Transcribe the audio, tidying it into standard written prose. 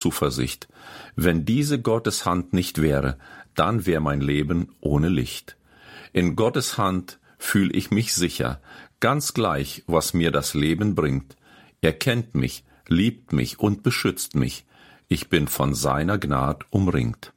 Zuversicht. Wenn diese Gottes Hand nicht wäre, dann wäre mein Leben ohne Licht. In Gottes Hand fühle ich mich sicher, ganz gleich, was mir das Leben bringt. Er kennt mich, liebt mich und beschützt mich. Ich bin von seiner Gnade umringt.